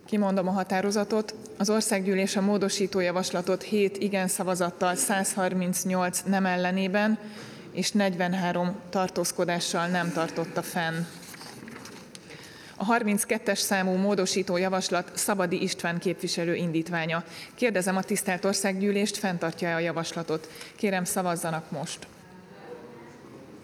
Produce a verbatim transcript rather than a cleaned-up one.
Kimondom a határozatot. Az országgyűlés a módosító javaslatot hét igen szavazattal, száz harmincnyolc nem ellenében és negyvenhárom tartózkodással nem tartotta fenn. A harminckettes számú módosító javaslat Szabadi István képviselő indítványa. Kérdezem a tisztelt országgyűlést, fenntartja-e a javaslatot? Kérem, szavazzanak most.